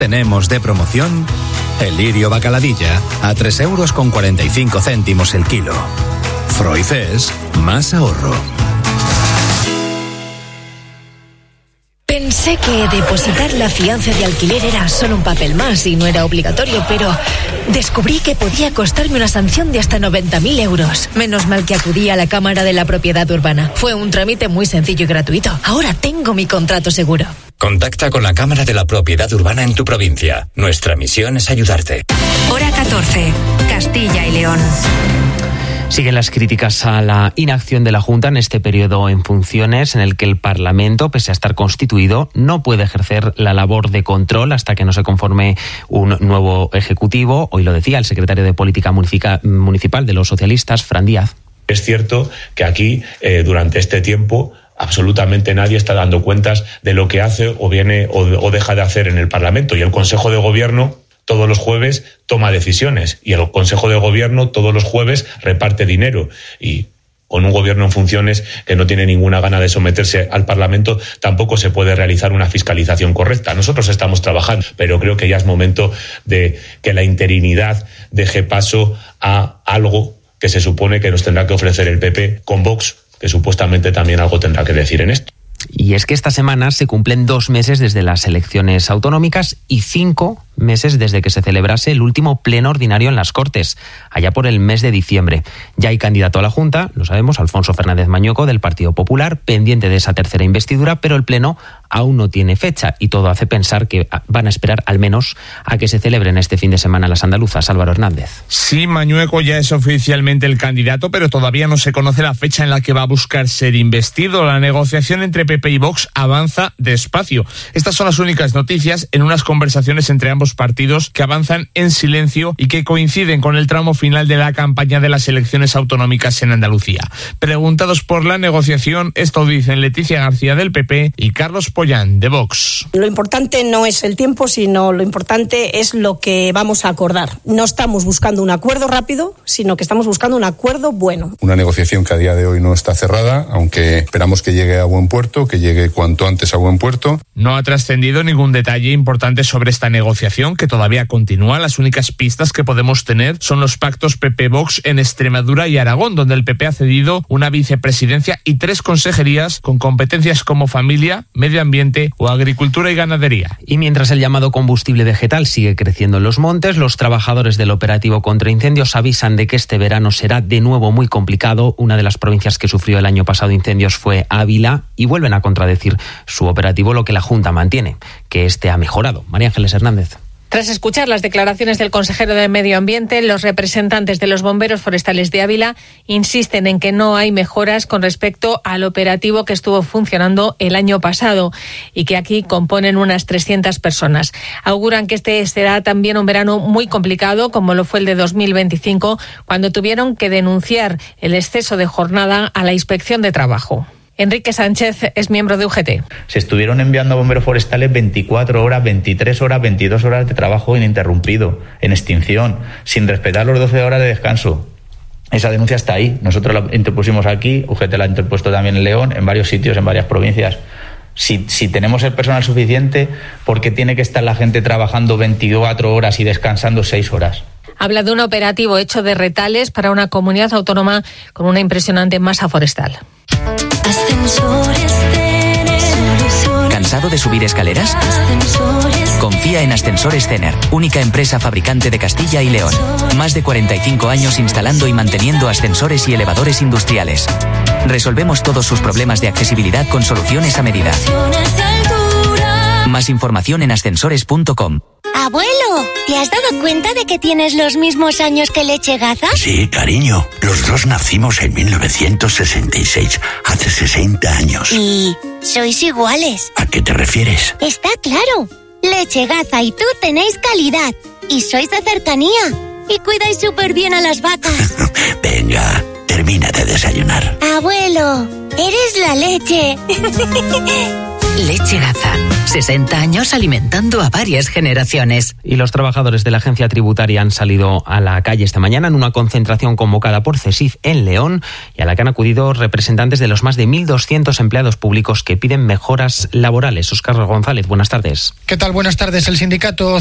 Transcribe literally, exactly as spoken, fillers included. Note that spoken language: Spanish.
Tenemos de promoción el lirio bacaladilla a tres euros con cuarenta y cinco céntimos el kilo. Froices, más ahorro. Pensé que depositar la fianza de alquiler era solo un papel más y no era obligatorio, pero descubrí que podía costarme una sanción de hasta noventa mil euros. Menos mal que acudí a la Cámara de la Propiedad Urbana. Fue un trámite muy sencillo y gratuito. Ahora tengo mi contrato seguro. Contacta con la Cámara de la Propiedad Urbana en tu provincia. Nuestra misión es ayudarte. Hora catorce, Castilla y León. Siguen las críticas a la inacción de la Junta en este periodo en funciones, en el que el Parlamento, pese a estar constituido, no puede ejercer la labor de control hasta que no se conforme un nuevo Ejecutivo. Hoy lo decía el secretario de Política Municipal de los socialistas, Fran Díaz. Es cierto que aquí, eh, durante este tiempo, absolutamente nadie está dando cuentas de lo que hace o viene o, o deja de hacer en el Parlamento. Y el Consejo de Gobierno todos los jueves toma decisiones y el Consejo de Gobierno todos los jueves reparte dinero. Y con un gobierno en funciones que no tiene ninguna gana de someterse al Parlamento, tampoco se puede realizar una fiscalización correcta. Nosotros estamos trabajando, pero creo que ya es momento de que la interinidad deje paso a algo que se supone que nos tendrá que ofrecer el P P con Vox, que supuestamente también algo tendrá que decir en esto. Y es que esta semana se cumplen dos meses desde las elecciones autonómicas y cinco meses desde que se celebrase el último pleno ordinario en las Cortes, allá por el mes de diciembre. Ya hay candidato a la Junta, lo sabemos, Alfonso Fernández Mañueco, del Partido Popular, pendiente de esa tercera investidura, pero el pleno aún no tiene fecha y todo hace pensar que van a esperar al menos a que se celebren este fin de semana las andaluzas. Álvaro Hernández. Sí, Mañueco ya es oficialmente el candidato, pero todavía no se conoce la fecha en la que va a buscar ser investido. La negociación entre P P y Vox avanza despacio. Estas son las únicas noticias en unas conversaciones entre ambos partidos que avanzan en silencio y que coinciden con el tramo final de la campaña de las elecciones autonómicas en Andalucía. Preguntados por la negociación, esto dicen Leticia García del P P y Carlos Pollán de Vox. Lo importante no es el tiempo, sino lo importante es lo que vamos a acordar. No estamos buscando un acuerdo rápido, sino que estamos buscando un acuerdo bueno. Una negociación que a día de hoy no está cerrada, aunque esperamos que llegue a buen puerto, que llegue cuanto antes a buen puerto. No ha trascendido ningún detalle importante sobre esta negociación, que todavía continúa. Las únicas pistas que podemos tener son los pactos P P-Vox en Extremadura y Aragón, donde el P P ha cedido una vicepresidencia y tres consejerías con competencias como familia, medio ambiente o agricultura y ganadería. Y mientras el llamado combustible vegetal sigue creciendo en los montes, los trabajadores del operativo contra incendios avisan de que este verano será de nuevo muy complicado. Una de las provincias que sufrió el año pasado incendios fue Ávila y vuelven a contradecir su operativo, lo que la Junta mantiene, que este ha mejorado. María Ángeles Hernández. Tras escuchar las declaraciones del consejero de Medio Ambiente, los representantes de los bomberos forestales de Ávila insisten en que no hay mejoras con respecto al operativo que estuvo funcionando el año pasado y que aquí componen unas trescientas personas. Auguran que este será también un verano muy complicado, como lo fue el de dos mil veinticinco, cuando tuvieron que denunciar el exceso de jornada a la Inspección de Trabajo. Enrique Sánchez es miembro de U G T. Se estuvieron enviando a bomberos forestales veinticuatro horas, veintitrés horas, veintidós horas de trabajo ininterrumpido, en extinción, sin respetar los doce horas de descanso. Esa denuncia está ahí. Nosotros la interpusimos aquí, U G T la ha interpuesto también en León, en varios sitios, en varias provincias. Si, si tenemos el personal suficiente, ¿por qué tiene que estar la gente trabajando veinticuatro horas y descansando seis horas? Habla de un operativo hecho de retales para una comunidad autónoma con una impresionante masa forestal. ¿Cansado de subir escaleras? Confía en Ascensores Cener, única empresa fabricante de Castilla y León. Más de cuarenta y cinco años instalando y manteniendo ascensores y elevadores industriales. Resolvemos todos sus problemas de accesibilidad con soluciones a medida. Más información en ascensores punto com. Abuelo, ¿te has dado cuenta de que tienes los mismos años que Leche Gaza? Sí, cariño. Los dos nacimos en mil novecientos sesenta y seis, hace sesenta años. ¿Y sois iguales? ¿A qué te refieres? Está claro. Leche Gaza y tú tenéis calidad. Y sois de cercanía. Y cuidáis súper bien a las vacas. Venga, termina de desayunar. Abuelo, eres la leche. Leche Gaza. sesenta años alimentando a varias generaciones. Y los trabajadores de la agencia tributaria han salido a la calle esta mañana en una concentración convocada por CESIF en León y a la que han acudido representantes de los más de mil doscientos empleados públicos que piden mejoras laborales. Óscar González, buenas tardes. ¿Qué tal? Buenas tardes. El sindicato